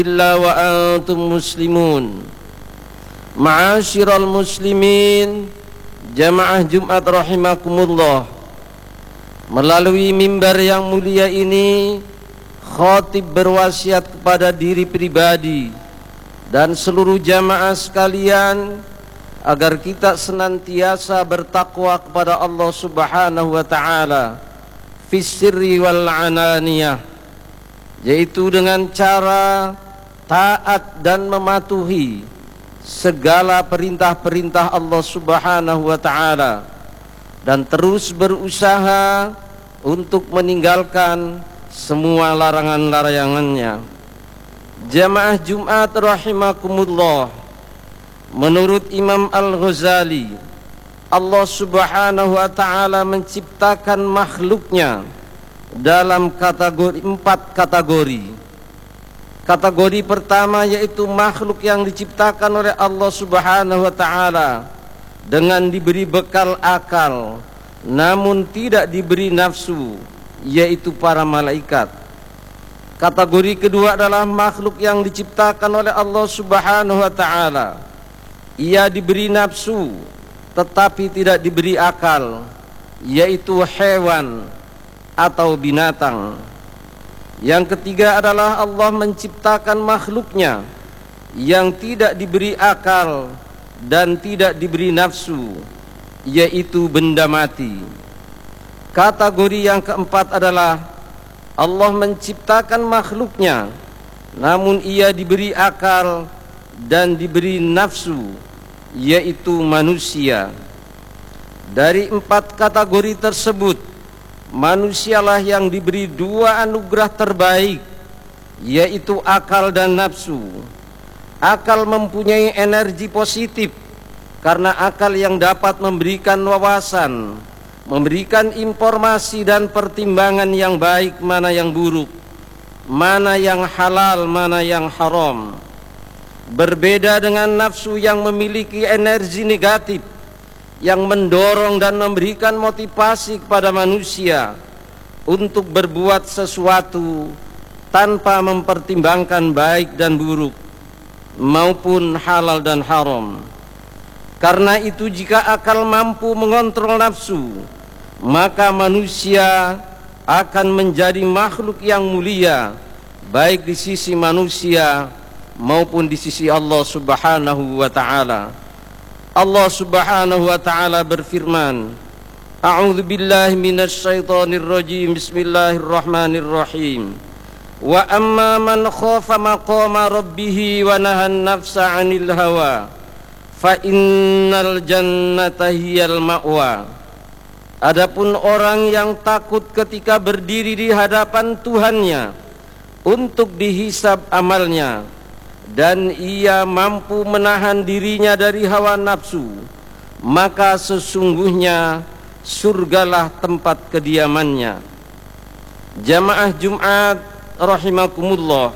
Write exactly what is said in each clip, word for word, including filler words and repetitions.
Illa wa antum muslimun. Ma'asyiral muslimin, jamaah Jumat rahimakumullah. Melalui mimbar yang mulia ini, khatib berwasiat kepada diri pribadi dan seluruh jamaah sekalian agar kita senantiasa bertakwa kepada Allah Subhanahu wa taala fis sirri wal alaniyah, yaitu dengan cara taat dan mematuhi segala perintah-perintah Allah Subhanahu wa taala dan terus berusaha untuk meninggalkan semua larangan-larangannya. Jamaah Jumat rahimakumullah, menurut Imam Al-Ghazali, Allah Subhanahu wa taala menciptakan makhluknya dalam kategori empat kategori. Kategori pertama yaitu makhluk yang diciptakan oleh Allah Subhanahu wa taala dengan diberi bekal akal namun tidak diberi nafsu, yaitu para malaikat. Kategori kedua adalah makhluk yang diciptakan oleh Allah Subhanahu wa taala. Ia diberi nafsu tetapi tidak diberi akal, yaitu hewan atau binatang. Yang ketiga adalah Allah menciptakan makhluknya yang tidak diberi akal dan tidak diberi nafsu, yaitu benda mati. Kategori yang keempat adalah Allah menciptakan makhluknya namun ia diberi akal dan diberi nafsu, yaitu manusia. Dari empat kategori tersebut, manusialah yang diberi dua anugerah terbaik, yaitu akal dan nafsu. Akal mempunyai energi positif karena akal yang dapat memberikan wawasan, memberikan informasi dan pertimbangan yang baik mana yang buruk, mana yang halal, mana yang haram. Berbeda dengan nafsu yang memiliki energi negatif yang mendorong dan memberikan motivasi kepada manusia untuk berbuat sesuatu tanpa mempertimbangkan baik dan buruk maupun halal dan haram. Karena itu jika akal mampu mengontrol nafsu, maka manusia akan menjadi makhluk yang mulia baik di sisi manusia maupun di sisi Allah Subhanahu wa taala. Allah Subhanahu wa taala berfirman, A'udzu billahi minasy syaithanir rajim. Bismillahirrahmanirrahim. Wa amma man khafa maqama rabbih wa nahan nafsa 'anil hawa fa innal jannata hiyal ma'wa. Adapun orang yang takut ketika berdiri di hadapan Tuhannya untuk dihisab amalnya dan ia mampu menahan dirinya dari hawa nafsu, maka sesungguhnya surgalah tempat kediamannya. Jamaah Jumat rahimakumullah,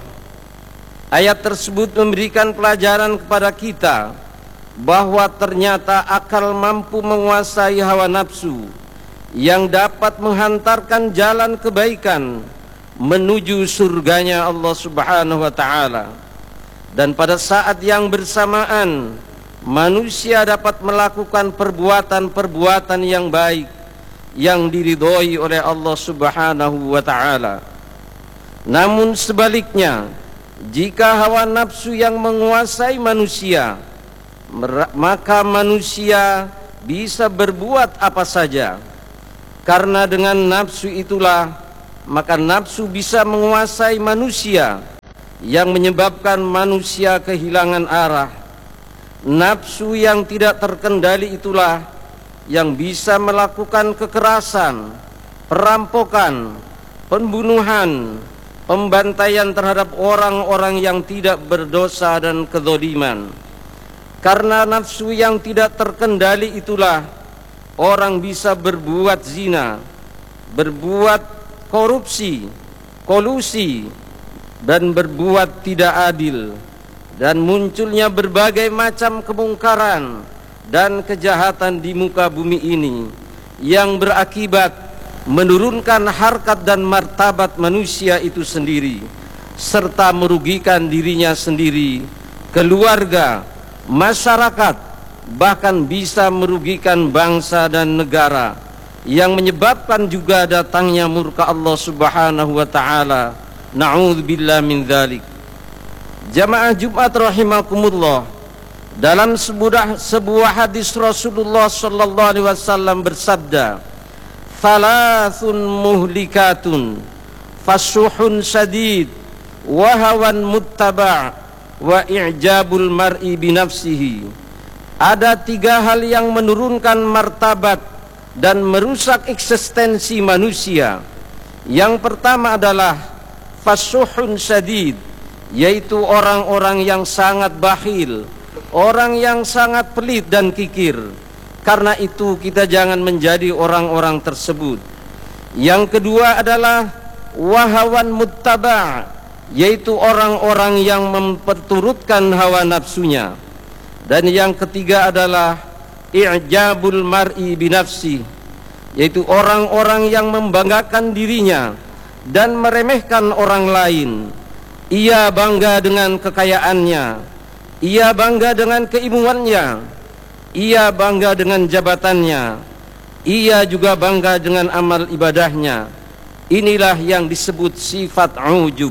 ayat tersebut memberikan pelajaran kepada kita bahwa ternyata akal mampu menguasai hawa nafsu yang dapat menghantarkan jalan kebaikan menuju surganya Allah Subhanahu wa taala. Dan pada saat yang bersamaan manusia dapat melakukan perbuatan-perbuatan yang baik yang diridhoi oleh Allah Subhanahu wa taala. Namun sebaliknya, jika hawa nafsu yang menguasai manusia, maka manusia bisa berbuat apa saja. Karena dengan nafsu itulah maka nafsu bisa menguasai manusia, yang menyebabkan manusia kehilangan arah. Nafsu yang tidak terkendali itulah yang bisa melakukan kekerasan, perampokan, pembunuhan, pembantaian terhadap orang-orang yang tidak berdosa dan kezaliman. Karena nafsu yang tidak terkendali itulah orang bisa berbuat zina, berbuat korupsi, kolusi, dan berbuat tidak adil, dan munculnya berbagai macam kemungkaran dan kejahatan di muka bumi ini yang berakibat menurunkan harkat dan martabat manusia itu sendiri serta merugikan dirinya sendiri, keluarga, masyarakat, bahkan bisa merugikan bangsa dan negara, yang menyebabkan juga datangnya murka Allah Subhanahu wa taala. Na'udzubillah min dzalik. Jamaah Jumat rahimakumullah, dalam sebuah, sebuah hadis Rasulullah sallallahu alaihi wasallam bersabda, "Thalathun muhlikatun, fasuhun syadid, wa hawan muttaba' wa i'jabul mar'i binafsihi." Ada tiga hal yang menurunkan martabat dan merusak eksistensi manusia. Yang pertama adalah fasuhun syadid, yaitu orang-orang yang sangat bakhil, orang yang sangat pelit dan kikir. Karena itu kita jangan menjadi orang-orang tersebut. Yang kedua adalah wahawan muttaba', yaitu orang-orang yang memperturutkan hawa nafsunya. Dan yang ketiga adalah i'jabul mar'i binafsi, yaitu orang-orang yang membanggakan dirinya dan meremehkan orang lain. Ia bangga dengan kekayaannya, ia bangga dengan keilmuannya, ia bangga dengan jabatannya, ia juga bangga dengan amal ibadahnya. Inilah yang disebut sifat ujub.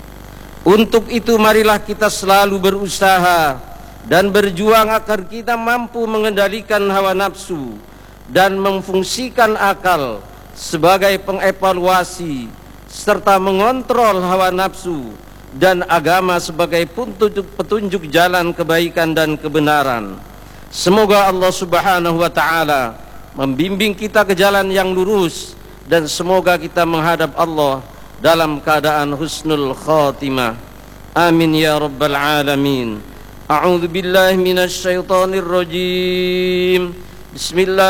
Untuk itu marilah kita selalu berusaha dan berjuang agar kita mampu mengendalikan hawa nafsu dan memfungsikan akal sebagai pengevaluasi serta mengontrol hawa nafsu dan agama sebagai petunjuk, petunjuk jalan kebaikan dan kebenaran. Semoga Allah Subhanahu wa taala membimbing kita ke jalan yang lurus, dan semoga kita menghadap Allah dalam keadaan husnul khatimah. Amin ya rabbal alamin. A'udzu billahi minasy syaithanir rajim. Bismillah.